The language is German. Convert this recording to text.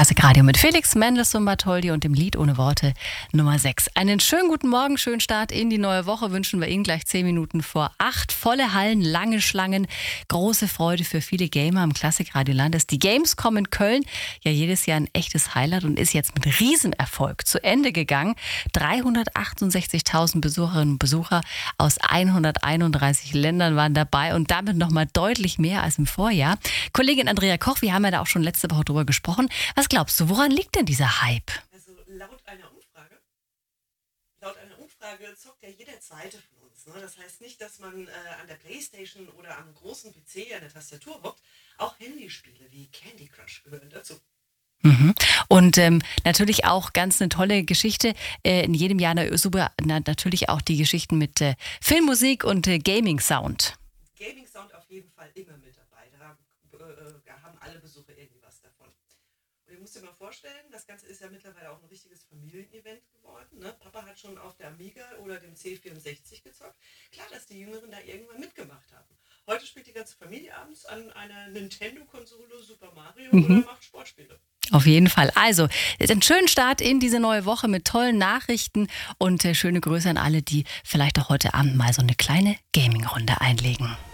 Klassikradio mit Felix Mendelssohn Bartholdy und dem Lied ohne Worte Nummer 6. Einen schönen guten Morgen, schönen Start in die neue Woche wünschen wir Ihnen gleich 10 Minuten vor 8. Volle Hallen, lange Schlangen, große Freude für viele Gamer im Klassikradioland. Die Gamescom in Köln, ja jedes Jahr ein echtes Highlight und ist jetzt mit Riesenerfolg zu Ende gegangen. 368.000 Besucherinnen und Besucher aus 131 Ländern waren dabei und damit nochmal deutlich mehr als im Vorjahr. Kollegin Andrea Koch, wir haben ja da auch schon letzte Woche drüber gesprochen. Was glaubst du, woran liegt denn dieser Hype? Also laut einer Umfrage zockt ja jeder Zweite von uns. Ne? Das heißt nicht, dass man an der Playstation oder am großen PC an der Tastatur hockt. Auch Handyspiele wie Candy Crush gehören dazu. Mhm. Und natürlich auch ganz eine tolle Geschichte. In jedem Jahr natürlich auch die Geschichten mit Filmmusik und Gaming-Sound. Gaming-Sound auf jeden Fall immer mit dabei. Da haben alle Besucher irgendwie was davon. Und du musst dir mal vorstellen, das Ganze ist ja mittlerweile auch ein richtiges Familienevent geworden. Ne? Papa hat schon auf der Amiga oder dem C64 gezockt. Klar, dass die Jüngeren da irgendwann mitgemacht haben. Heute spielt die ganze Familie abends an einer Nintendo-Konsole Super Mario oder macht Sportspiele. Auf jeden Fall. Also, einen schönen Start in diese neue Woche mit tollen Nachrichten und schöne Grüße an alle, die vielleicht auch heute Abend mal so eine kleine Gaming-Runde einlegen.